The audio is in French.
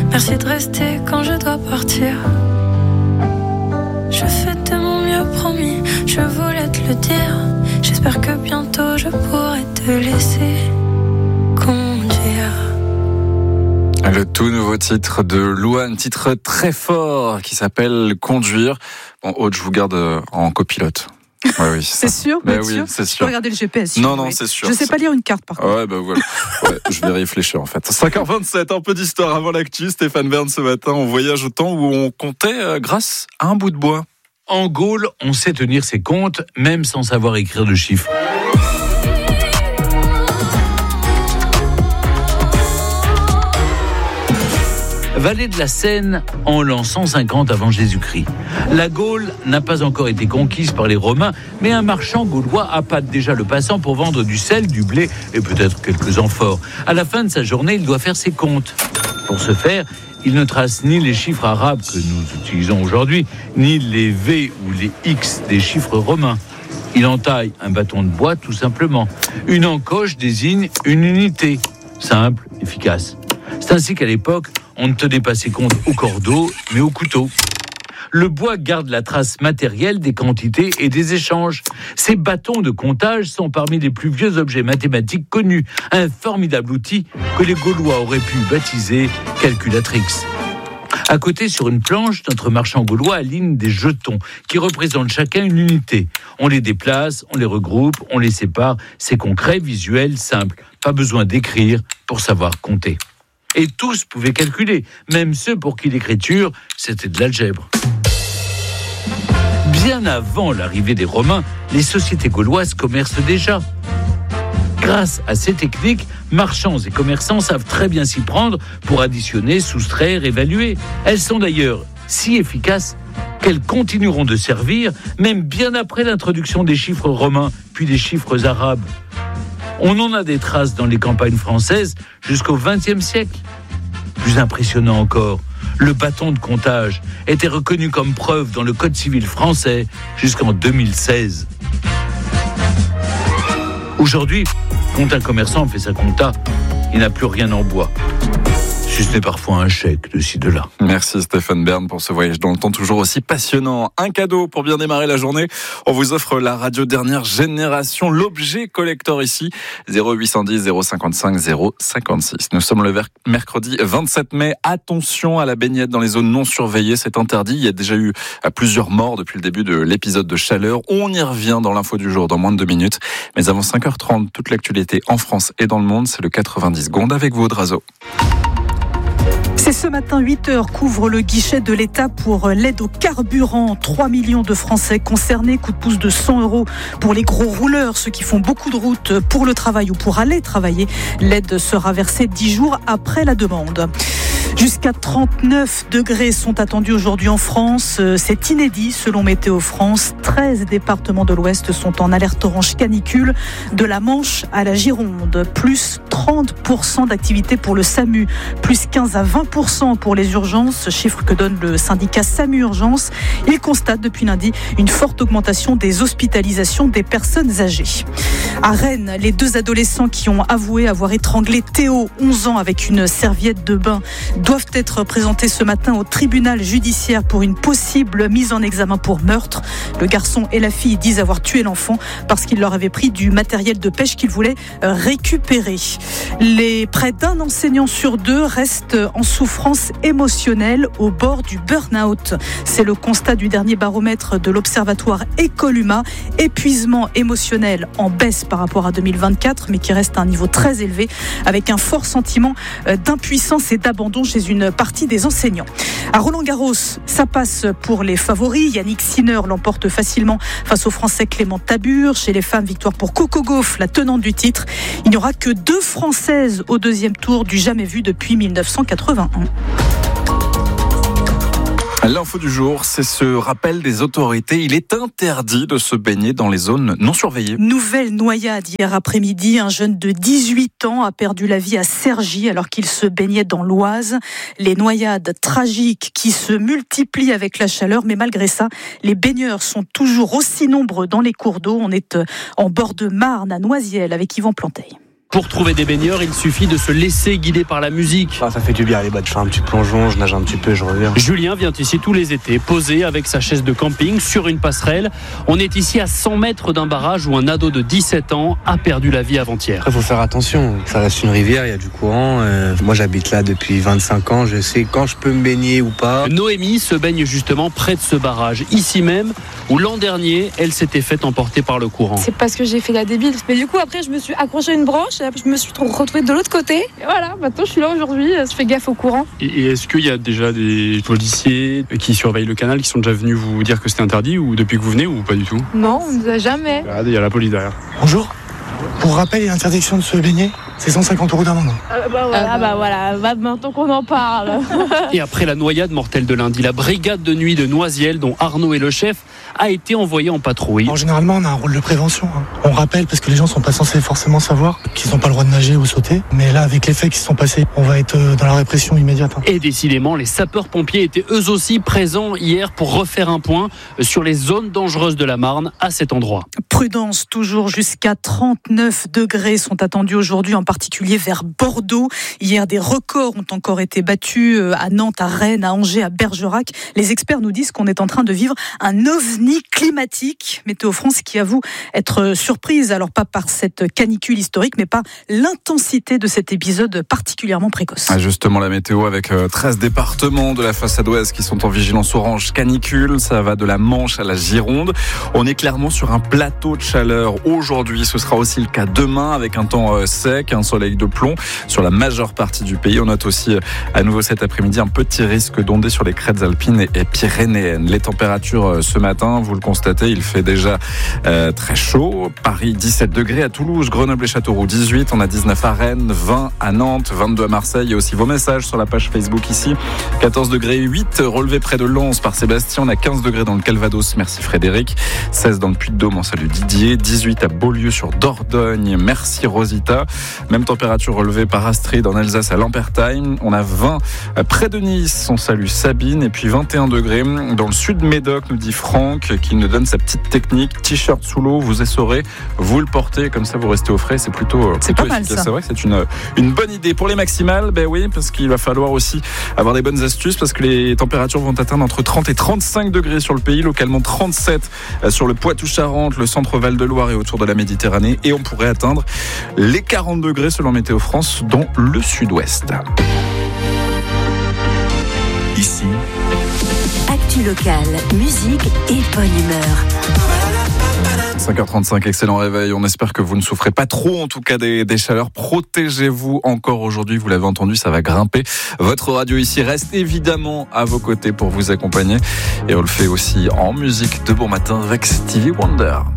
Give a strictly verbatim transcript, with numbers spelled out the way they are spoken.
Merci de rester quand je dois partir. Je fais de mon mieux, promis, je voulais te le dire. J'espère que bientôt je pourrai te laisser conduire. Le tout nouveau titre de Louane, titre très fort qui s'appelle Conduire. Bon, Aude, je vous garde en copilote. Ouais, oui, c'est sûr, bah, oui, sûr. C'est sûr. Je peux regarder le G P S. Si non, non, c'est sûr. Je sais c'est... pas lire une carte, par contre. Ouais, bah voilà. Ouais, je vais réfléchir, en fait. cinq heures vingt-sept, un peu d'histoire avant l'actu. Stéphane Bern, ce matin, on voyage au temps où on comptait euh, grâce à un bout de bois. En Gaule, on sait tenir ses comptes, même sans savoir écrire de chiffres. Vallée de la Seine en l'an cent cinquante avant Jésus-Christ. La Gaule n'a pas encore été conquise par les Romains, mais un marchand gaulois appâte déjà le passant pour vendre du sel, du blé et peut-être quelques amphores. À la fin de sa journée, il doit faire ses comptes. Pour ce faire, il ne trace ni les chiffres arabes que nous utilisons aujourd'hui, ni les V ou les X des chiffres romains. Il entaille un bâton de bois tout simplement. Une encoche désigne une unité, simple, efficace. C'est ainsi qu'à l'époque, on ne tenait pas ses comptes au cordeau, mais au couteau. Le bois garde la trace matérielle des quantités et des échanges. Ces bâtons de comptage sont parmi les plus vieux objets mathématiques connus. Un formidable outil que les Gaulois auraient pu baptiser calculatrix. À côté, sur une planche, notre marchand gaulois aligne des jetons qui représentent chacun une unité. On les déplace, on les regroupe, on les sépare. C'est concret, visuel, simple. Pas besoin d'écrire pour savoir compter. Et tous pouvaient calculer, même ceux pour qui l'écriture, c'était de l'algèbre. Bien avant l'arrivée des Romains, les sociétés gauloises commercent déjà. Grâce à ces techniques, marchands et commerçants savent très bien s'y prendre pour additionner, soustraire, évaluer. Elles sont d'ailleurs si efficaces qu'elles continueront de servir, même bien après l'introduction des chiffres romains, puis des chiffres arabes. On en a des traces dans les campagnes françaises jusqu'au vingtième siècle. Plus impressionnant encore, le bâton de comptage était reconnu comme preuve dans le Code civil français jusqu'en deux mille seize. Aujourd'hui, quand un commerçant fait sa compta, il n'a plus rien en bois. Si ce n'est parfois un chèque de ci, de là. Merci Stéphane Bern pour ce voyage dans le temps toujours aussi passionnant. Un cadeau pour bien démarrer la journée. On vous offre la radio dernière génération, l'objet collector ici. zéro huit cent dix zéro cinquante-cinq zéro cinquante-six. Nous sommes le mercredi vingt-sept mai. Attention à la baignade dans les zones non surveillées. C'est interdit. Il y a déjà eu plusieurs morts depuis le début de l'épisode de chaleur. On y revient dans l'info du jour dans moins de deux minutes. Mais avant cinq heures trente, toute l'actualité en France et dans le monde, c'est le quatre-vingt-dix secondes avec vous, Drazo. C'est ce matin, huit heures, couvre le guichet de l'État pour l'aide au carburant. trois millions de Français concernés, coup de pouce de cent euros pour les gros rouleurs, ceux qui font beaucoup de routes pour le travail ou pour aller travailler. L'aide sera versée dix jours après la demande. Jusqu'à trente-neuf degrés sont attendus aujourd'hui en France. C'est inédit selon Météo France. treize départements de l'Ouest sont en alerte orange canicule, de la Manche à la Gironde. Plus trente pour cent d'activité pour le SAMU, plus quinze à vingt pour cent pour les urgences, chiffre que donne le syndicat SAMU Urgence. Il constate depuis lundi une forte augmentation des hospitalisations des personnes âgées. À Rennes, les deux adolescents qui ont avoué avoir étranglé Théo, onze ans, avec une serviette de bain, doivent être présentés ce matin au tribunal judiciaire pour une possible mise en examen pour meurtre. Le garçon et la fille disent avoir tué l'enfant parce qu'il leur avait pris du matériel de pêche qu'ils voulaient récupérer. Les près d'un enseignant sur deux restent en souffrance émotionnelle au bord du burn-out. C'est le constat du dernier baromètre de l'Observatoire École-Humain. Épuisement émotionnel en baisse par rapport à deux mille vingt-quatre, mais qui reste à un niveau très élevé, avec un fort sentiment d'impuissance et d'abandon chez une partie des enseignants. À Roland-Garros, ça passe pour les favoris. Yannick Sinner l'emporte facilement face au Français Clément Tabur. Chez les femmes, victoire pour Coco Gauff, la tenante du titre. Il n'y aura que deux Françaises au deuxième tour, du jamais vu depuis mille neuf cent quatre-vingt-un. L'info du jour, c'est ce rappel des autorités. Il est interdit de se baigner dans les zones non surveillées. Nouvelle noyade hier après-midi. Un jeune de dix-huit ans a perdu la vie à Cergy alors qu'il se baignait dans l'Oise. Les noyades tragiques qui se multiplient avec la chaleur, mais malgré ça, les baigneurs sont toujours aussi nombreux dans les cours d'eau. On est en bord de Marne à Noisiel avec Yvan Planteil. Pour trouver des baigneurs, il suffit de se laisser guider par la musique. Ah, ça fait du bien les battes, je fais un petit plongeon, je nage un petit peu, je reviens. Julien vient ici tous les étés, posé avec sa chaise de camping sur une passerelle. On est ici à cent mètres d'un barrage où un ado de dix-sept ans a perdu la vie avant-hier. Il faut faire attention, ça reste une rivière, il y a du courant. Euh, moi j'habite là depuis vingt-cinq ans, je sais quand je peux me baigner ou pas. Noémie se baigne justement près de ce barrage, ici même, où l'an dernier, elle s'était fait emporter par le courant. C'est parce que j'ai fait la débile. Mais du coup, après, je me suis accroché à une branche, et après, je me suis retrouvée de l'autre côté. Et voilà, maintenant, je suis là aujourd'hui, je fais gaffe au courant. Et est-ce qu'il y a déjà des policiers qui surveillent le canal, qui sont déjà venus vous dire que c'était interdit, ou depuis que vous venez, ou pas du tout? Non, on ne nous a jamais. Regardez, il y a la police derrière. Bonjour. Pour rappel et interdiction de se baigner, c'est cent cinquante euros d'amende. Ah bah voilà, ah bah voilà, bah, maintenant qu'on en parle. Et après la noyade mortelle de lundi, la brigade de nuit de Noisiel, dont Arnaud est le chef, a été envoyée en patrouille. En généralement, on a un rôle de prévention. Hein. On rappelle parce que les gens sont pas censés forcément savoir qu'ils n'ont pas le droit de nager ou sauter. Mais là, avec les faits qui se sont passés, on va être dans la répression immédiate. Hein. Et décidément, les sapeurs-pompiers étaient eux aussi présents hier pour refaire un point sur les zones dangereuses de la Marne à cet endroit. Prudence toujours, jusqu'à trente-neuf degrés sont attendus aujourd'hui, en particulier vers Bordeaux. Hier, des records ont encore été battus à Nantes, à Rennes, à Angers, à Bergerac. Les experts nous disent qu'on est en train de vivre un ovni climatique. Météo France qui avoue être surprise, alors pas par cette canicule historique, mais par l'intensité de cet épisode particulièrement précoce. Justement, la météo avec treize départements de la façade ouest qui sont en vigilance orange canicule. Ça va de la Manche à la Gironde. On est clairement sur un plateau de chaleur aujourd'hui. Ce sera aussi le cas demain avec un temps sec, un soleil de plomb sur la majeure partie du pays. On note aussi à nouveau cet après-midi un petit risque d'ondées sur les crêtes alpines et pyrénéennes. Les températures ce matin, vous le constatez, il fait déjà euh, très chaud. Paris dix-sept degrés, à Toulouse, Grenoble et Châteauroux dix-huit, on a dix-neuf à Rennes, vingt à Nantes, vingt-deux à Marseille. Et aussi vos messages sur la page Facebook ici. quatorze degrés huit, relevé près de Lens par Sébastien. On a quinze degrés dans le Calvados, merci Frédéric. seize dans le Puy-de-Dôme, on salue Didier. dix-huit à Beaulieu sur Dordogne, merci Rosita. Même température relevée par Astrid en Alsace à Lampertheim. On a vingt près de Nice, on salue Sabine. Et puis vingt et un degrés dans le sud Médoc, nous dit Franck, qui nous donne sa petite technique. T-shirt sous l'eau, vous essorez, vous le portez, comme ça vous restez au frais. C'est plutôt, c'est plutôt pas efficace. mal ça. C'est vrai que c'est une, une bonne idée. Pour les maximales, ben oui, parce qu'il va falloir aussi avoir des bonnes astuces, parce que les températures vont atteindre entre trente et trente-cinq degrés sur le pays, localement trente-sept sur le Poitou-Charentes, le centre Val-de-Loire et autour de la Méditerranée. Et on pourrait atteindre les quarante degrés selon Météo France dans le sud-ouest. Ici, actu local, musique et bonne humeur. cinq heures trente-cinq, excellent réveil. On espère que vous ne souffrez pas trop, en tout cas des, des chaleurs. Protégez-vous encore aujourd'hui, vous l'avez entendu, ça va grimper. Votre radio ici reste évidemment à vos côtés pour vous accompagner. Et on le fait aussi en musique de bon matin avec Stevie Wonder.